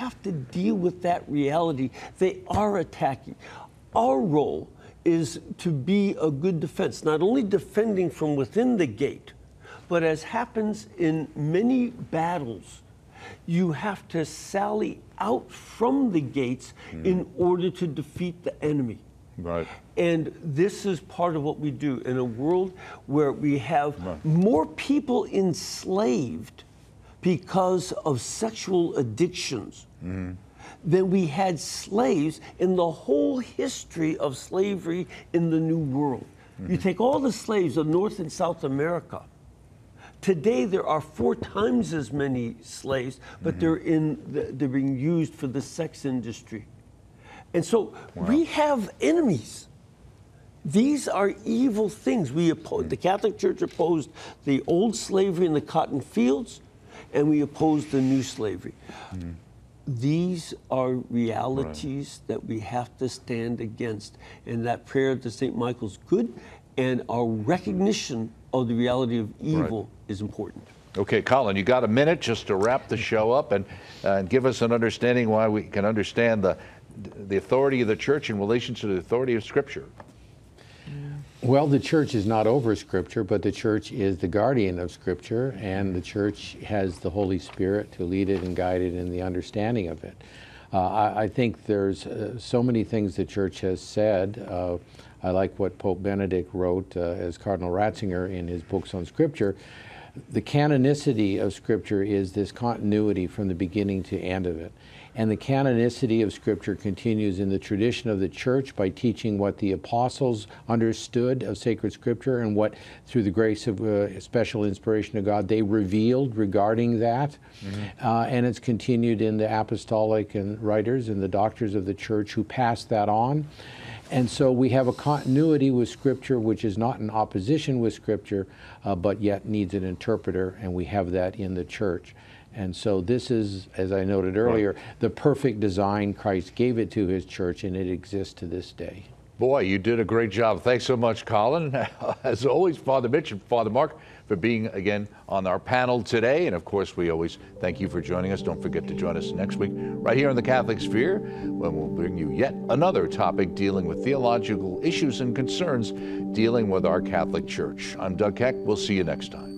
have to deal with that reality. They are attacking. Our role is to be a good defense, not only defending from within the gate, but as happens in many battles, you have to sally out from the gates in order to defeat the enemy. Right. And this is part of what we do in a world where we have more people enslaved because of sexual addictions than we had slaves in the whole history of slavery in the New World. You take all the slaves of North and South America. Today there are 4 times as many slaves, but they're being used for the sex industry. And so we have enemies. These are evil things. We oppose, the Catholic Church opposed the old slavery in the cotton fields, and we opposed the new slavery. These are realities that we have to stand against. And that prayer to St. Michael's good, and our recognition of the reality of evil is important. Okay, Colin, you got a minute just to wrap the show up and give us an understanding why we can understand the authority of the church in relation to the authority of Scripture. Well, the church is not over Scripture, but the church is the guardian of Scripture, and the church has the Holy Spirit to lead it and guide it in the understanding of it. I think there's so many things the church has said. I like what Pope Benedict wrote as Cardinal Ratzinger in his books on Scripture. The canonicity of Scripture is this continuity from the beginning to end of it. And the canonicity of Scripture continues in the tradition of the Church by teaching what the apostles understood of sacred Scripture and what, through the grace of special inspiration of God, they revealed regarding that. And it's continued in the apostolic and writers and the doctors of the Church who passed that on. And so we have a continuity with Scripture which is not in opposition with Scripture, but yet needs an interpreter, and we have that in the Church. And so this is, as I noted earlier, the perfect design. Christ gave it to his church, and it exists to this day. Boy, you did a great job. Thanks so much, Colin. As always, Father Mitch and Father Mark, for being again on our panel today. And of course, we always thank you for joining us. Don't forget to join us next week right here on the Catholic Sphere, when we'll bring you yet another topic dealing with theological issues and concerns dealing with our Catholic Church. I'm Doug Keck. We'll see you next time.